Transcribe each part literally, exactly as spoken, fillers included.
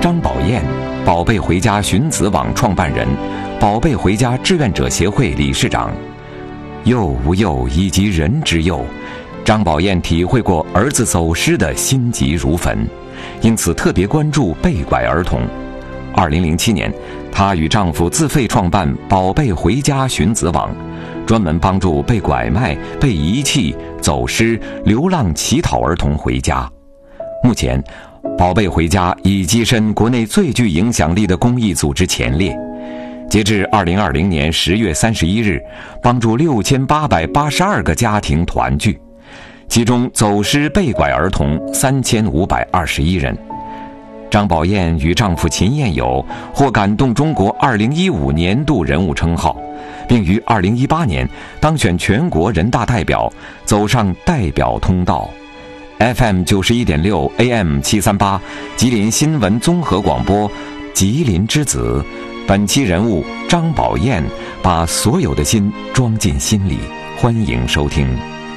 张宝燕，宝贝回家寻子网创办人，宝贝回家志愿者协会理事长。幼无幼以及人之幼，张宝燕体会过儿子走失的心急如焚，因此特别关注被拐儿童。二零零七年，她与丈夫自费创办宝贝回家寻子网，专门帮助被拐卖、被遗弃、走失、流浪乞讨儿童回家。目前，宝贝回家已跻身国内最具影响力的公益组织前列。截至二零二零年十月三十一日，帮助六千八百八十二个家庭团聚，其中走失被拐儿童三千五百二十一人。张宝燕与丈夫秦彦友获感动中国二零一五年度人物称号，并于二零一八年当选全国人大代表，走上代表通道。F M 九十一点六 A M 七三八，吉林新闻综合广播，吉林之子。本期人物张宝燕，把所有的心装进心里。欢迎收听。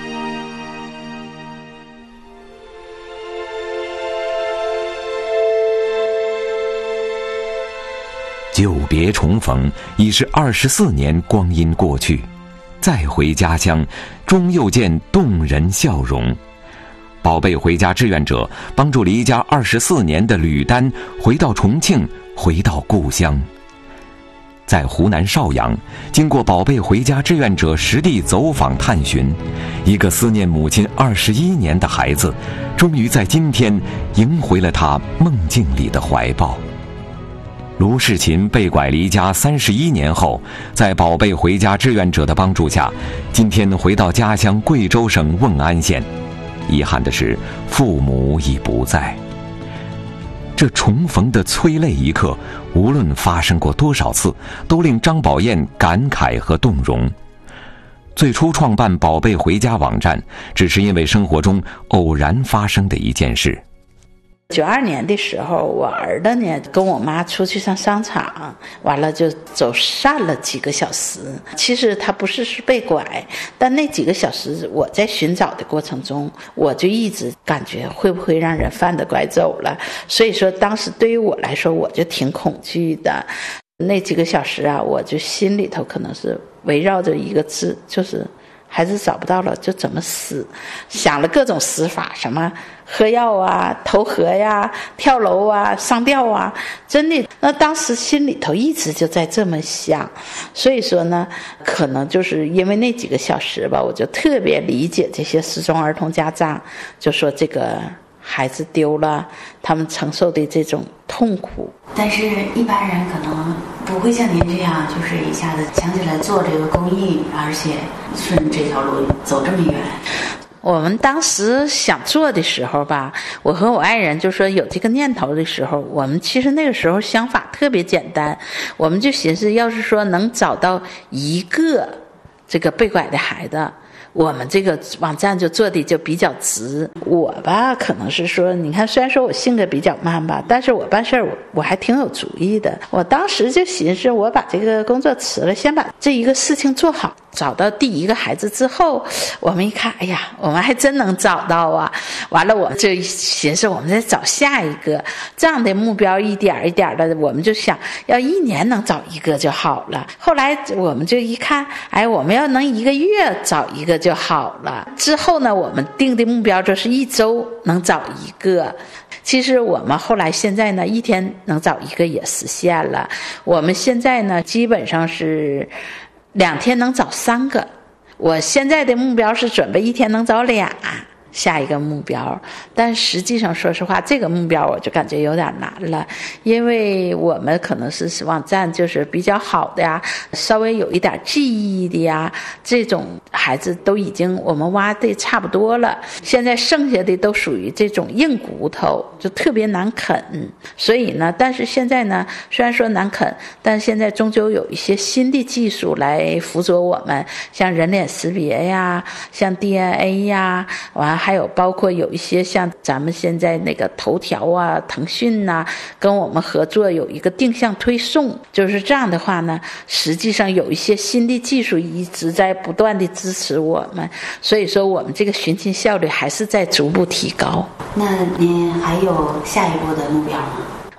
久别重逢，已是二十四年光阴过去，再回家乡，终又见动人笑容。宝贝回家志愿者帮助离家二十四年的吕丹回到重庆，回到故乡。在湖南邵阳，经过宝贝回家志愿者实地走访探寻，一个思念母亲二十一年的孩子，终于在今天迎回了他梦境里的怀抱。卢世勤被拐离家三十一年后，在宝贝回家志愿者的帮助下，今天回到家乡贵州省瓮安县。遗憾的是，父母已不在。这重逢的催泪一刻，无论发生过多少次，都令张宝燕感慨和动容。最初创办宝贝回家网站，只是因为生活中偶然发生的一件事。 九二年的时候，我儿子呢跟我妈出去上商场，完了就走散了几个小时。其实他不是是被拐，但那几个小时我在寻找的过程中，我就一直感觉会不会让人贩子拐走了。所以说当时对于我来说，我就挺恐惧的。那几个小时啊，我就心里头可能是围绕着一个字，就是孩子找不到了就怎么死，想了各种死法，什么喝药啊、投河呀、跳楼啊、上吊啊，真的，那当时心里头一直就在这么想。所以说呢，可能就是因为那几个小时吧，我就特别理解这些失踪儿童家长，就说这个孩子丢了，他们承受的这种痛苦。 但是一般人可能不会像您这样，就是一下子想起来做这个公益，而且顺这条路走这么远。 我们当时想做的时候吧，我和我爱人就说有这个念头的时候，我们其实那个时候想法特别简单，我们就寻思，要是说能找到一个这个被拐的孩子，我们这个网站就做的就比较直。我吧可能是说，你看虽然说我性格比较慢吧，但是我办事儿我我还挺有主意的。我当时就寻思，我把这个工作辞了，先把这一个事情做好。找到第一个孩子之后，我们一看，哎呀，我们还真能找到啊！完了，我们就寻思，我们再找下一个，这样的目标一点一点的，我们就想要一年能找一个就好了。后来我们就一看，哎，我们要能一个月找一个就好了。之后呢，我们定的目标就是一周能找一个。其实我们后来现在呢，一天能找一个也实现了。我们现在呢，基本上是两天能找三个，我现在的目标是准备一天能找俩，下一个目标。但实际上说实话，这个目标我就感觉有点难了，因为我们可能是网站就是比较好的呀，稍微有一点记忆的呀，这种孩子都已经我们挖的差不多了，现在剩下的都属于这种硬骨头，就特别难啃。所以呢，但是现在呢，虽然说难啃，但现在终究有一些新的技术来辅佐我们，像人脸识别呀，像 D N A 呀，完还有包括有一些像咱们现在那个头条啊、腾讯呐、啊，跟我们合作有一个定向推送，就是这样的话呢，实际上有一些新的技术一直在不断的支持我们，所以说我们这个寻亲效率还是在逐步提高。 那您还有下一步的目标吗？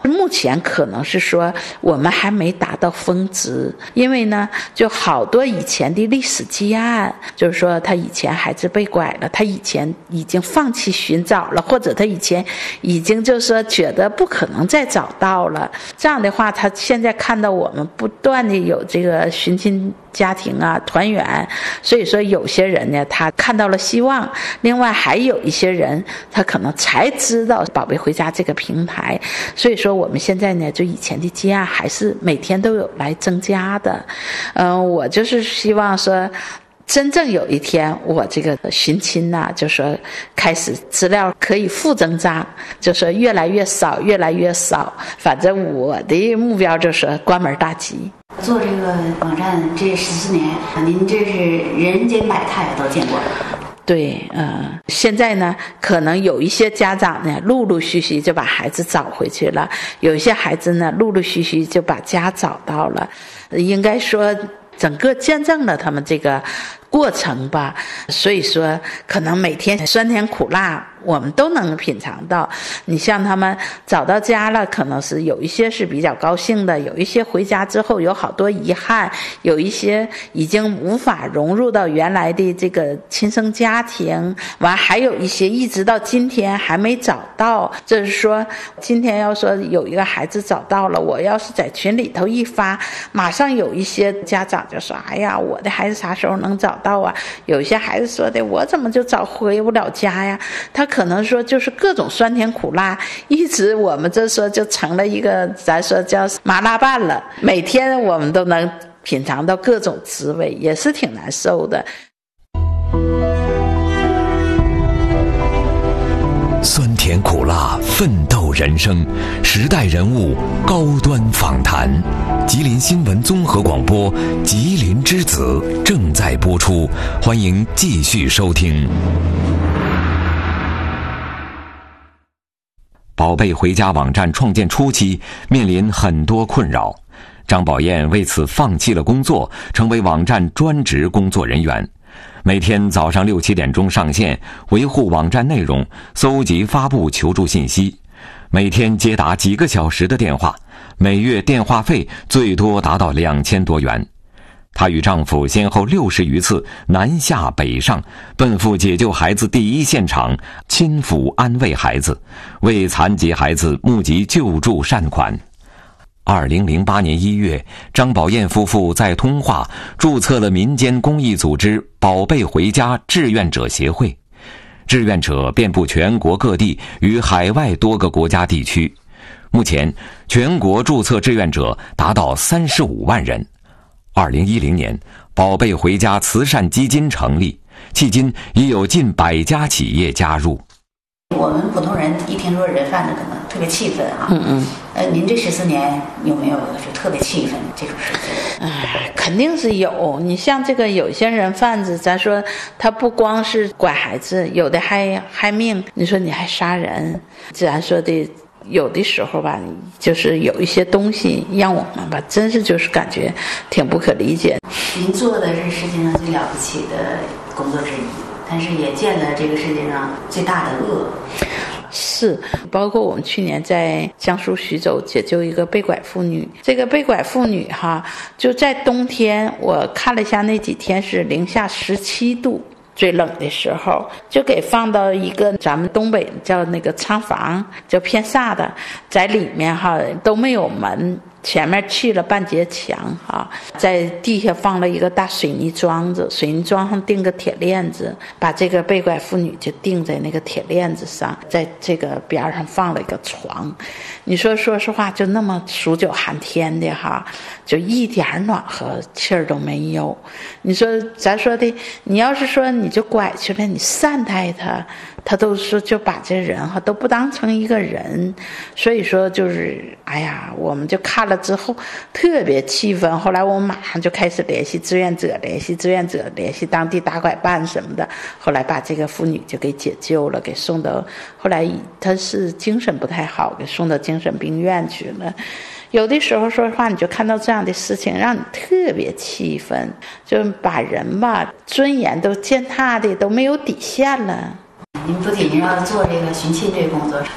目前可能是说我们还没达到峰值，因为呢就好多以前的历史积案，就是说他以前孩子被拐了，他以前已经放弃寻找了，或者他以前已经就是说觉得不可能再找到了，这样的话他现在看到我们不断的有这个寻亲家庭啊团圆，所以说有些人呢他看到了希望，另外还有一些人他可能才知道宝贝回家这个平台，所以说我们现在呢就以前的积案还是每天都有来增加的。嗯、呃，我就是希望说真正有一天我这个寻亲呐、啊，就说开始资料可以负增长，就说越来越少越来越少，反正我的目标就是关门大吉。 做这个网站这十四年，您这是人间百态都见过了。 对，呃，现在呢，可能有一些家长呢，陆陆续续就把孩子找回去了；有一些孩子呢，陆陆续续就把家找到了。应该说，整个见证了他们这个过程吧。所以说，可能每天酸甜苦辣，我们都能品尝到。你像他们找到家了，可能是有一些是比较高兴的，有一些回家之后有好多遗憾，有一些已经无法融入到原来的这个亲生家庭，完还有一些一直到今天还没找到。就是说今天要说有一个孩子找到了，我要是在群里头一发，马上有一些家长就说，哎呀，我的孩子啥时候能找到啊？有一些孩子说的，我怎么就找回不了家呀？他可能说就是各种酸甜苦辣，一直我们这说就成了一个咱说叫麻辣拌了，每天我们都能品尝到各种滋味，也是挺难受的。 酸甜苦辣，奋斗人生，时代人物，高端访谈。吉林新闻综合广播《吉林之子》正在播出，欢迎继续收听。宝贝回家网站创建初期面临很多困扰，张宝燕为此放弃了工作，成为网站专职工作人员。每天早上六七点钟上线，维护网站内容，搜集发布求助信息，每天接打几个小时的电话，每月电话费最多达到两千多元。她与丈夫先后六十余次南下北上，奔赴解救孩子第一现场，亲抚安慰孩子，为残疾孩子募集救助善款。二零零八年一月，张宝燕夫妇在通化注册了民间公益组织宝贝回家志愿者协会，志愿者遍布全国各地与海外多个国家地区，目前全国注册志愿者达到三十五万人。二零一零年，宝贝回家慈善基金成立，迄今已有近百家企业加入。 我们普通人一听说人贩子，可能特别气愤啊。 嗯嗯。 呃，您这十四年有没有就特别气愤这种事情？ 哎，肯定是有。你像这个有些人贩子，咱说他不光是拐孩子，有的还害命。你说你还杀人，咱说的有的时候吧，就是有一些东西让我们吧，真是就是感觉挺不可理解。 您做的是世界上最了不起的工作之一，但是也见了这个世界上最大的恶。 是，包括我们去年在江苏徐州解救一个被拐妇女，这个被拐妇女哈，就在冬天，我看了一下那几天是零下十七度，最冷的时候，就给放到一个咱们东北叫那个仓房，叫偏煞的，在里面哈都没有门，前面砌了半截墙哈，在地下放了一个大水泥桩子，水泥桩上钉个铁链子，把这个被拐妇女就钉在那个铁链子上，在这个边上放了一个床。你说说实话，就那么数九寒天的哈，就一点暖和气儿都没有。你说咱说的，你要是说你就拐去了，你善待他，他都说就把这人哈都不当成一个人。所以说就是哎呀，我们就看了之后特别气愤。后来我马上就开始联系志愿者，联系志愿者，联系当地打拐办什么的。后来把这个妇女就给解救了，给送到，后来她是精神不太好，给送到精神病院去了。有的时候说实话，你就看到这样的事情，让你特别气愤，就把人吧尊严都践踏的都没有底线了。 您不仅要做这个寻亲这个工作，